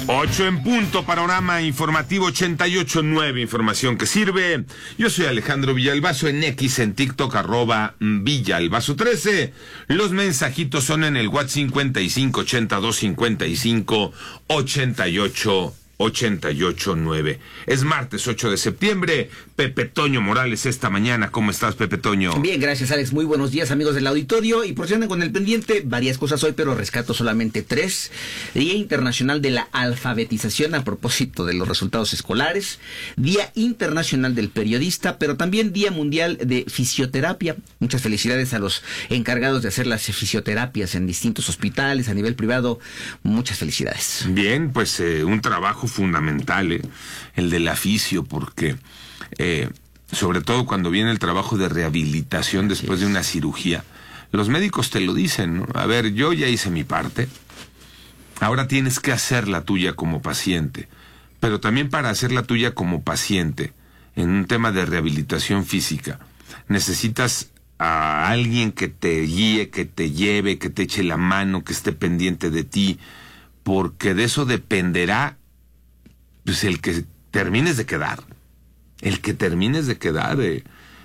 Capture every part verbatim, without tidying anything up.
Ocho en punto, panorama informativo ochenta y ocho punto nueve, información que sirve. Yo soy Alejandro Villalbazo, en X, en TikTok, arroba Villalbazo trece. Los mensajitos son en el WhatsApp cincuenta y cinco, ochenta y dos, cincuenta y cinco, ochenta y ocho, ochenta y ocho nueve. Es martes ocho de septiembre. Pepe Toño Morales esta mañana. ¿Cómo estás, Pepe Toño? Bien, gracias, Alex. Muy buenos días, amigos del auditorio. Y procedan con el pendiente, varias cosas hoy, pero rescato solamente tres. Día Internacional de la Alfabetización a propósito de los resultados escolares. Día Internacional del Periodista, pero también Día Mundial de Fisioterapia. Muchas felicidades a los encargados de hacer las fisioterapias en distintos hospitales, a nivel privado. Muchas felicidades. Bien, pues eh, un trabajo fundamental, eh, el del aficio, porque eh, sobre todo cuando viene el trabajo de rehabilitación después de una cirugía, los médicos te lo dicen, ¿no? A ver, yo ya hice mi parte, ahora tienes que hacer la tuya como paciente, pero también para hacer la tuya como paciente, en un tema de rehabilitación física, necesitas a alguien que te guíe, que te lleve, que te eche la mano, que esté pendiente de ti, porque de eso dependerá pues el que termines de quedar, el que termines de quedar, eh,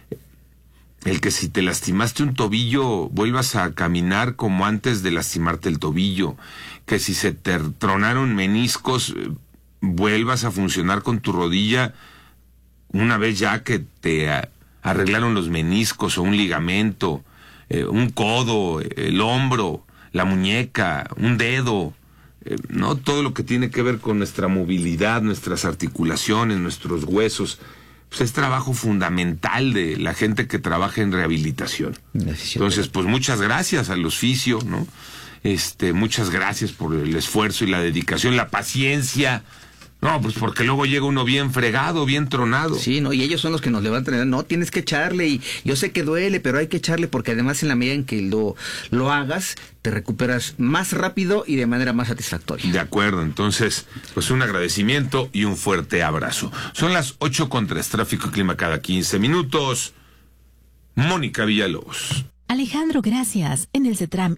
el que si te lastimaste un tobillo vuelvas a caminar como antes de lastimarte el tobillo, que si se te tronaron meniscos eh, vuelvas a funcionar con tu rodilla una vez ya que te a, arreglaron los meniscos o un ligamento, eh, un codo, el hombro, la muñeca, un dedo. Eh, no todo lo que tiene que ver con nuestra movilidad, nuestras articulaciones, nuestros huesos, pues es trabajo fundamental de la gente que trabaja en rehabilitación. Entonces, pues muchas gracias a los fisio, ¿no? Este, muchas gracias por el esfuerzo y la dedicación, la paciencia. No, pues porque luego llega uno bien fregado, bien tronado. Sí, no, y ellos son los que nos levantan. No, tienes que echarle, y yo sé que duele, pero hay que echarle, porque además en la medida en que lo, lo hagas, te recuperas más rápido y de manera más satisfactoria. De acuerdo, entonces, pues un agradecimiento y un fuerte abrazo. Son las ocho con tres, tráfico y clima cada quince minutos. Mónica Villalobos. Alejandro, gracias. En el CETRAM